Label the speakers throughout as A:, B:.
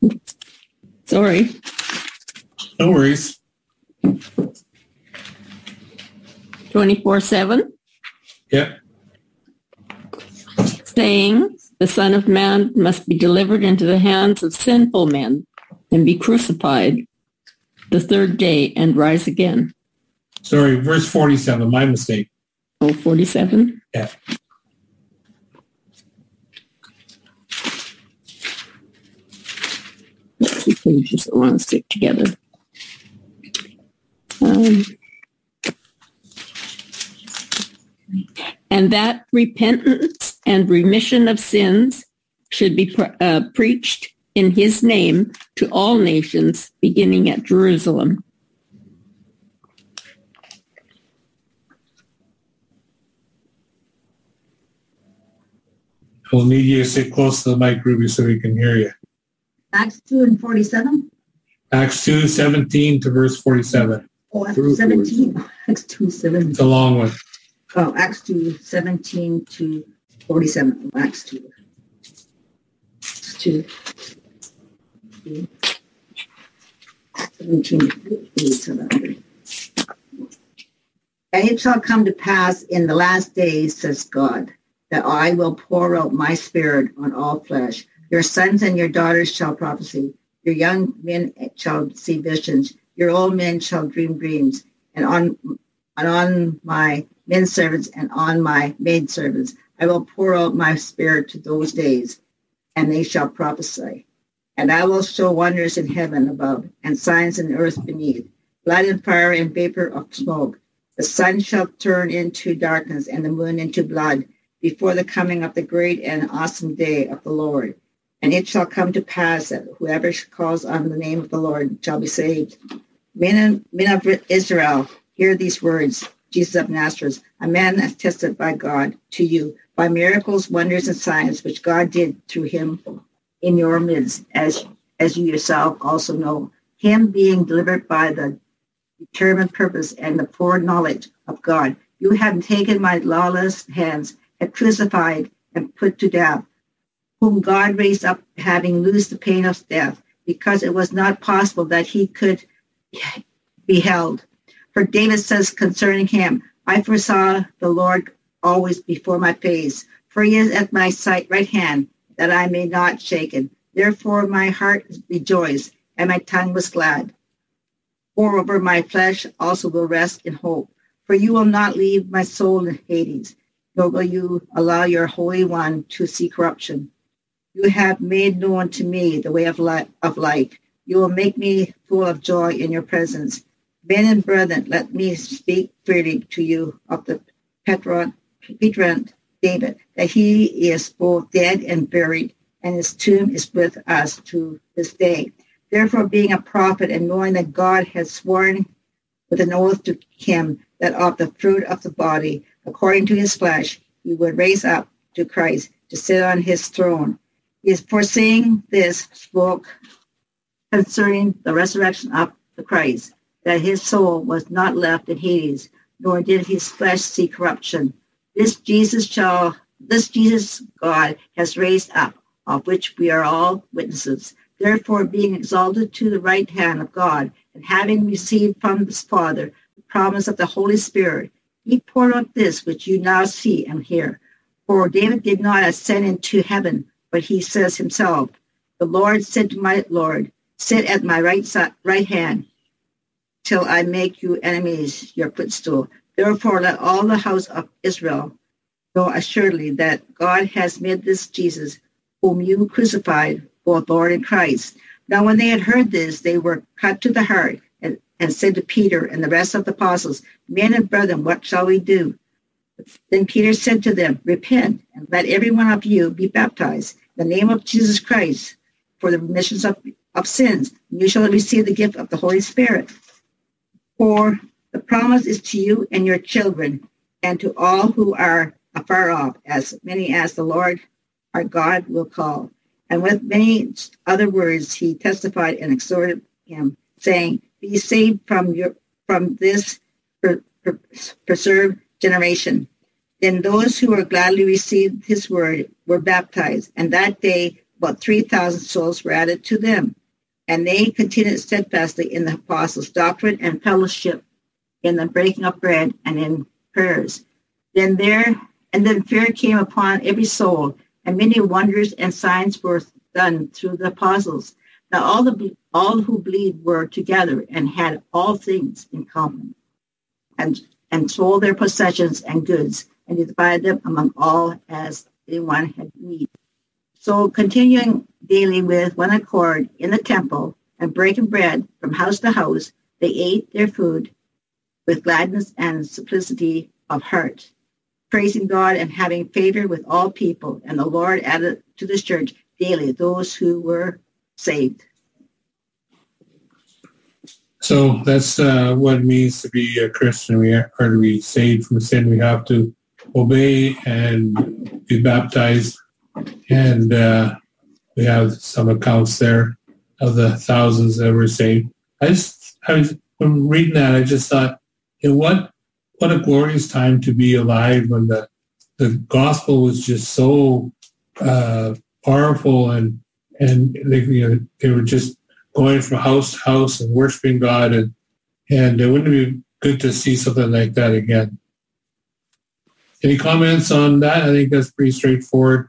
A: Sorry.
B: No worries.
A: 24/7.
B: Yep.
A: Saying, the Son of Man must be delivered into the hands of sinful men and be crucified the third day and rise again.
B: Sorry, verse 47, my mistake.
A: Oh, 47?
B: Yeah.
A: Two pages that want to stick together. And that repentance and remission of sins should be preached in his name to all nations, beginning at Jerusalem.
B: We'll need you to sit close to the mic, Ruby, so we can hear you.
C: Acts 2 and 47?
B: Acts 2, 17 to verse 47.
C: Oh, Acts 17. Acts 2, 17.
B: It's a long one.
C: Oh, Acts 2, 17 to 47. Oh, Acts 2. Acts 2. 17 to 47. And it shall come to pass in the last days, says God, that I will pour out my spirit on all flesh. Your sons and your daughters shall prophesy. Your young men shall see visions. Your old men shall dream dreams. And on my men servants and on my maid servants I will pour out my spirit to those days, and they shall prophesy. And I will show wonders in heaven above, and signs in the earth beneath, blood and fire and vapor of smoke. The sun shall turn into darkness and the moon into blood before the coming of the great and awesome day of the Lord. And it shall come to pass that whoever calls on the name of the Lord shall be saved. Men of Israel, hear these words. Jesus of Nazareth, a man attested by God to you by miracles, wonders, and signs which God did through him in your midst, as you yourself also know. Him being delivered by the determined purpose and the foreknowledge of God, you have taken my lawless hands, have crucified and put to death, whom God raised up, having loosed the pain of death, because it was not possible that he could be held. For David says concerning him, I foresaw the Lord always before my face, for he is at my right hand, that I may not shaken. Therefore my heart rejoiced, and my tongue was glad. Moreover, my flesh also will rest in hope, for you will not leave my soul in Hades, nor will you allow your Holy One to see corruption. You have made known to me the way of life. You will make me full of joy in your presence. Men and brethren, let me speak freely to you of the patriarch David, that he is both dead and buried, and his tomb is with us to this day. Therefore, being a prophet and knowing that God had sworn with an oath to him that of the fruit of the body, according to his flesh, he would raise up to Christ to sit on his throne. He is foreseeing this, spoke concerning the resurrection of the Christ, that his soul was not left in Hades, nor did his flesh see corruption. This Jesus God has raised up, of which we are all witnesses. Therefore, being exalted to the right hand of God, and having received from his Father the promise of the Holy Spirit, he poured out this which you now see and hear. For David did not ascend into heaven, but he says himself, the Lord said to my Lord, sit at my right hand, till I make you enemies your footstool. Therefore, let all the house of Israel know assuredly that God has made this Jesus, whom you crucified, both Lord and Christ. Now when they had heard this, they were cut to the heart, and said to Peter and the rest of the apostles, Men and brethren, what shall we do? Then Peter said to them, Repent, and let every one of you be baptized in the name of Jesus Christ for the remission of sins, and you shall receive the gift of the Holy Spirit. For the promise is to you and your children, and to all who are afar off, as many as the Lord our God will call. And with many other words he testified and exhorted him, saying, Be saved from this preserved generation. Then those who were gladly received his word were baptized, and that day about 3,000 souls were added to them. And they continued steadfastly in the apostles' doctrine and fellowship, in the breaking of bread and in prayers. Then fear came upon every soul, and many wonders and signs were done through the apostles. Now all who believed were together and had all things in common, and sold their possessions and goods, and divided them among all as anyone had need. So continuing daily with one accord in the temple and breaking bread from house to house, they ate their food with gladness and simplicity of heart, praising God and having favor with all people. And the Lord added to this church daily those who were saved.
B: So that's what it means to be a Christian. We are to be saved from sin. We have to obey and be baptized. And we have some accounts there of the thousands that were saved. When reading that, I just thought, what a glorious time to be alive when the gospel was just so powerful, and they were just going from house to house and worshiping God, and it wouldn't be good to see something like that again. Any comments on that? I think that's pretty straightforward.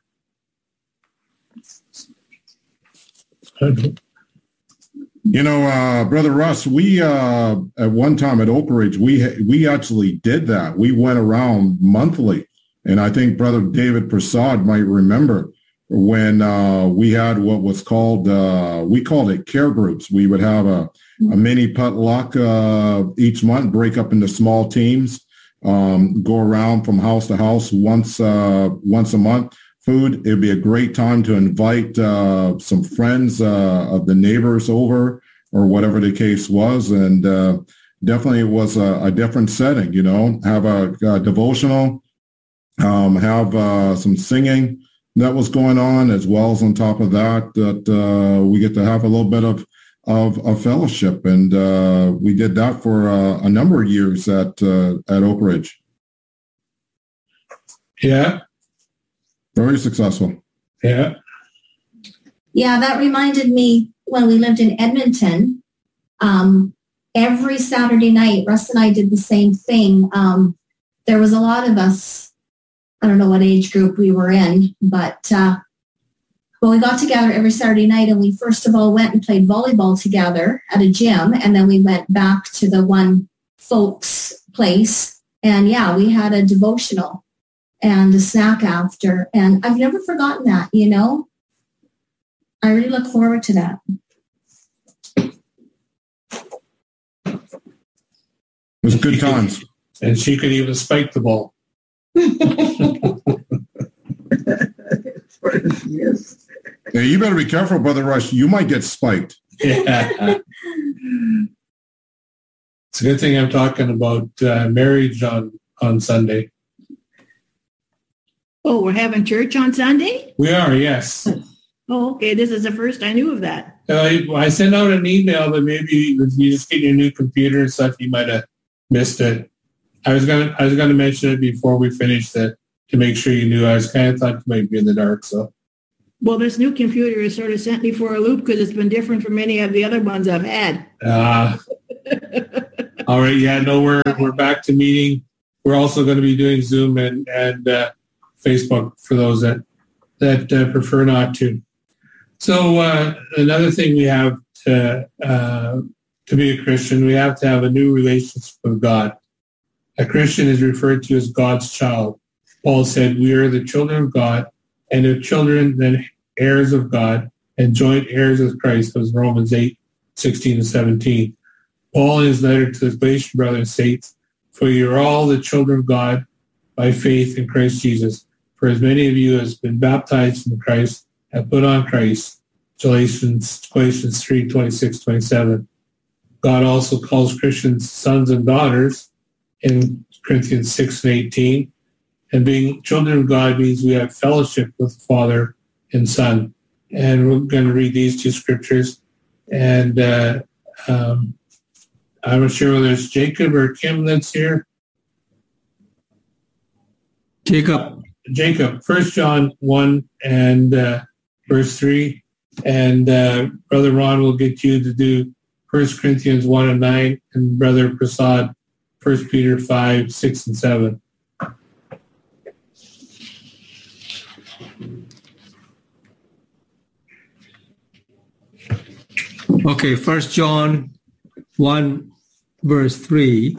D: Brother Russ, we at one time at Oak Ridge, we actually did that. We went around monthly, and I think Brother David Prasad might remember when we had what was called, we called it care groups. We would have a mini potluck each month, break up into small teams, go around from house to house once a month. Food. It'd be a great time to invite some friends of the neighbors over, or whatever the case was. And definitely it was a different setting, have a devotional, have some singing that was going on, as well as on top of that, we get to have a little bit of fellowship. And we did that for a number of years at Oak Ridge.
B: Yeah.
D: Very successful.
B: Yeah.
E: Yeah, that reminded me when we lived in Edmonton. Every Saturday night, Russ and I did the same thing. There was a lot of us, I don't know what age group we were in, but we got together every Saturday night, and we first of all went and played volleyball together at a gym, and then we went back to the one folks place, and yeah, we had a devotional and a snack after. And I've never forgotten that, I really look forward to that.
D: It was good times.
B: And she could even spike the ball.
C: Yes.
D: Yeah, you better be careful, Brother Rush. You might get spiked.
B: Yeah. It's a good thing I'm talking about marriage on Sunday.
F: Oh, we're having church on Sunday?
B: We are, yes.
F: Oh, okay. This is the first I knew of that.
B: I sent out an email, but maybe if you just get your new computer and stuff, you might have missed it. I was gonna mention it before we finished that to make sure you knew. I was kind of thought you might be in the dark. So,
F: well, this new computer has sort of sent me for a loop because it's been different from any of the other ones I've had.
B: All right. Yeah. No, we're back to meeting. We're also going to be doing Zoom and Facebook for those that prefer not to. So another thing we have to be a Christian, we have to have a new relationship with God. A Christian is referred to as God's child. Paul said, we are the children of God, and if children, then heirs of God, and joint heirs with Christ, as Romans 8:16-17. Paul in his letter to the Galatian brothers states, for you are all the children of God by faith in Christ Jesus. For as many of you as been baptized in Christ have put on Christ. Galatians 3:26-27. God also calls Christians sons and daughters in Corinthians 6:18. And being children of God means we have fellowship with Father and Son. And we're going to read these two scriptures. And I'm not sure whether it's Jacob or Kim that's here.
G: Jacob.
B: 1 John 1 and verse 3. And Brother Ron will get you to do 1 Corinthians 1 and 9, and Brother Prasad, 1 Peter 5, 6, and 7.
G: Okay, 1 John 1, verse 3.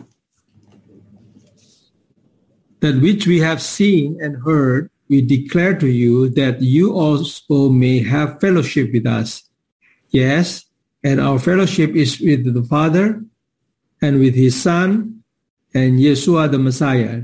G: That which we have seen and heard, we declare to you, that you also may have fellowship with us. Yes, and our fellowship is with the Father and with his Son and Yeshua the Messiah.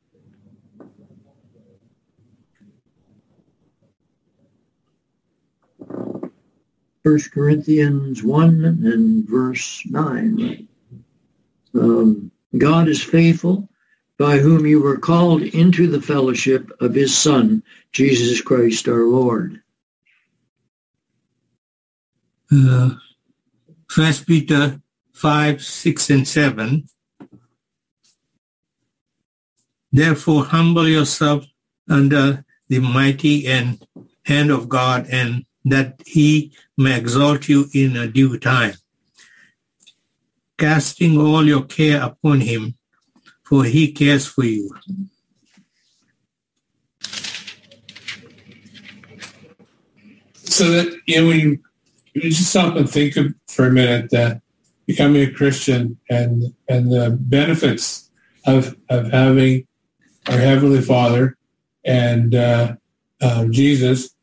H: First Corinthians 1 and verse 9. Right? God is faithful, by whom you were called into the fellowship of his Son, Jesus Christ our Lord.
I: 1 Peter 5, 6, and 7. Therefore, humble yourself under the mighty hand of God, and that he may exalt you in a due time, casting all your care upon him, for he cares for you.
B: So that, when you just stop and think for a minute that becoming a Christian and the benefits of having our Heavenly Father and Jesus,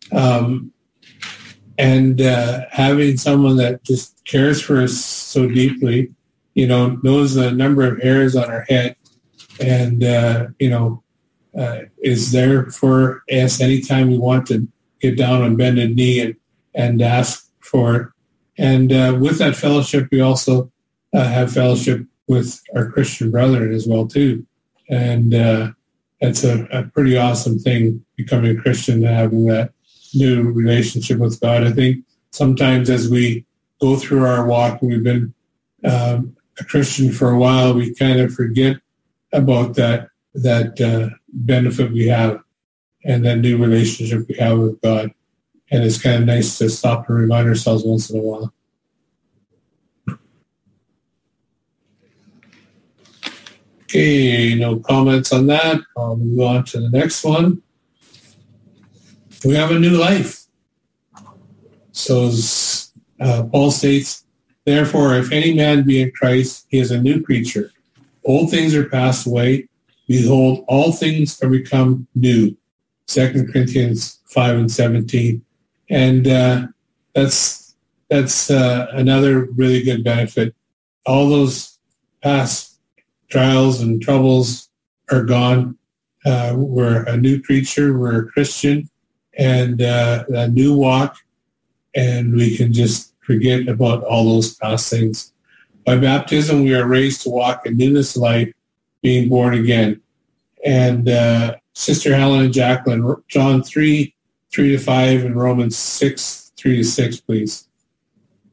B: and having someone that just cares for us so deeply, knows the number of hairs on our head, and is there for us anytime we want to get down on bended knee and ask for it. And with that fellowship, we also have fellowship with our Christian brethren as well too. And it's a pretty awesome thing, becoming a Christian and having that new relationship with God. I think sometimes as we go through our walk, and we've been a Christian for a while, we kind of forget about that benefit we have and that new relationship we have with God. And it's kind of nice to stop and remind ourselves once in a while. Okay, no comments on that. I'll move on to the next one. We have a new life. So as Paul states, therefore, if any man be in Christ, he is a new creature. Old things are passed away. Behold, all things are become new. 2 Corinthians 5 and 17. And that's another really good benefit. All those past trials and troubles are gone. We're a new creature. We're a Christian. And a new walk, and we can just forget about all those past things. By baptism, we are raised to walk in newness of life, being born again. And Sister Helen and Jacqueline, John 3, 3-5, and Romans 6, 3-6, please.